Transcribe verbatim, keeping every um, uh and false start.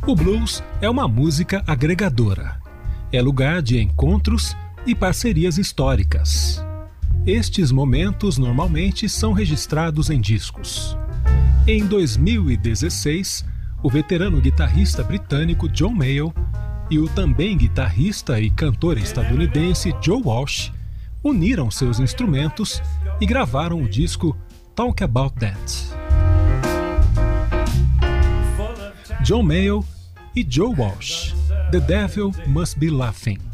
O blues é uma música agregadora. É lugar de encontros e parcerias históricas. Estes momentos normalmente são registrados em discos. Em dois mil e dezesseis, o veterano guitarrista britânico John Mayall e o também guitarrista e cantor estadunidense Joe Walsh uniram seus instrumentos e gravaram o disco Talk About That. John Mayall e Joe Walsh, The Devil Must Be Laughing.